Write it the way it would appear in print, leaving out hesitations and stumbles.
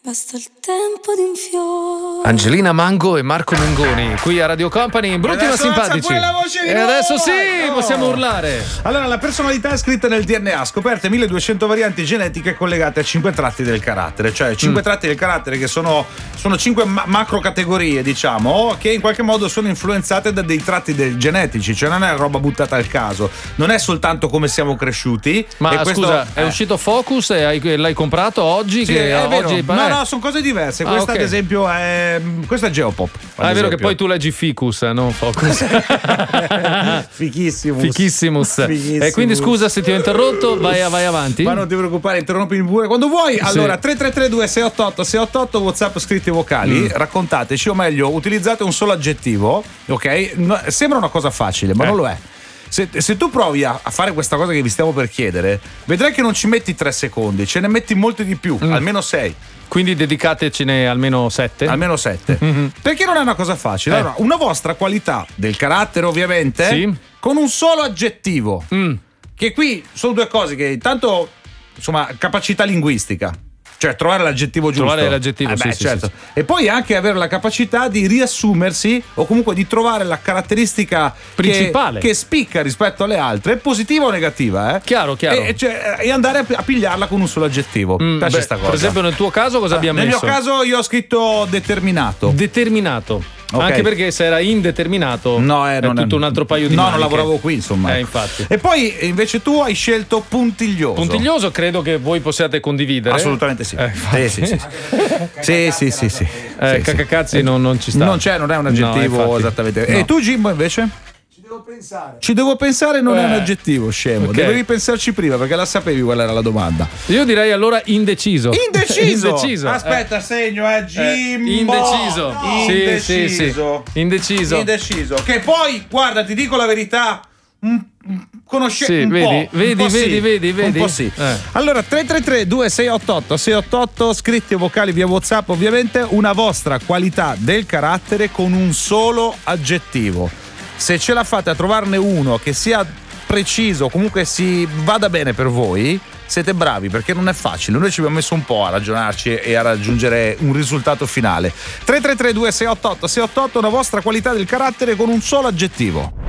Basta il tempo di un fiore. Angelina Mango e Marco Mengoni qui a Radio Company, brutti ma simpatici. La voce di e nuovo. Adesso sì, possiamo urlare. Allora, la personalità è scritta nel DNA, scoperte 1200 varianti genetiche collegate a 5 tratti del carattere, cioè 5 tratti del carattere che sono 5 macro categorie, diciamo, che in qualche modo sono influenzate da dei tratti genetici, cioè non è roba buttata al caso, non è soltanto come siamo cresciuti. Ma e questo, scusa, è uscito Focus e l'hai comprato oggi? Sì, che è vero. oggi No, sono cose diverse. Questa, ok. ad esempio, questa è Geopop. È vero che poi tu leggi Ficus, non Focus. Fichissimus. E quindi scusa se ti ho interrotto, vai avanti. Ma non ti preoccupare, interrompimi pure quando vuoi. Allora, 3332 688 688, WhatsApp, scritti vocali, raccontateci, o meglio, utilizzate un solo aggettivo, ok? Sembra una cosa facile, ma non lo è. Se tu provi a fare questa cosa che vi stiamo per chiedere, vedrai che non ci metti 3 secondi, ce ne metti molti di più, almeno 6. Quindi dedicatecene almeno 7? Almeno 7. Perché non è una cosa facile. Allora, una vostra qualità del carattere, ovviamente, sì, con un solo aggettivo. Che qui sono due cose che intanto, insomma, capacità linguistica. Cioè trovare l'aggettivo giusto. Trovare l'aggettivo, sì, certo. Sì. E poi anche avere la capacità di riassumersi o comunque di trovare la caratteristica principale che spicca rispetto alle altre, positiva o negativa, Chiaro. E andare a pigliarla con un solo aggettivo. Sta cosa. Per esempio nel tuo caso cosa abbiamo messo? Nel mio caso io ho scritto determinato. Okay. Anche perché se era indeterminato è tutto un altro paio di maniche. Non lavoravo qui, insomma. Infatti. E poi invece tu hai scelto puntiglioso. Puntiglioso credo che voi possiate condividere. Assolutamente sì. Sì. Cacacazzi non ci sta. Non è un aggettivo esattamente. No. E tu, Jimbo, invece? Ci devo pensare, non è un aggettivo, scemo. Okay. Devi pensarci prima perché la sapevi qual era la domanda. Io direi allora indeciso. Indeciso. Aspetta, segno, Jimbo. Indeciso. Che poi, guarda, ti dico la verità. Vedi. Un po' sì. Allora 333 2688 688, scritti vocali via WhatsApp, ovviamente, una vostra qualità del carattere con un solo aggettivo. Se ce la fate a trovarne uno che sia preciso, comunque si vada bene per voi, siete bravi, perché non è facile. Noi ci abbiamo messo un po' a ragionarci e a raggiungere un risultato finale. 333 2688 688, una vostra qualità del carattere con un solo aggettivo.